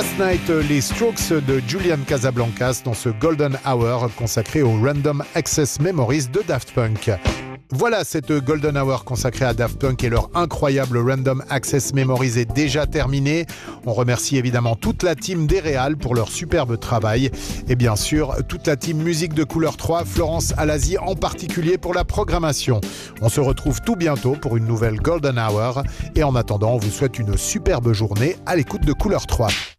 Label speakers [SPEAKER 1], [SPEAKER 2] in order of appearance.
[SPEAKER 1] Last Night, les Strokes de Julian Casablancas dans ce Golden Hour consacré au Random Access Memories de Daft Punk. Voilà, cette Golden Hour consacrée à Daft Punk et leur incroyable Random Access Memories est déjà terminée. On remercie évidemment toute la team des Réals pour leur superbe travail et bien sûr toute la team musique de Couleur 3, Florence Alazi en particulier pour la programmation. On se retrouve tout bientôt pour une nouvelle Golden Hour et en attendant, on vous souhaite une superbe journée à l'écoute de Couleur 3.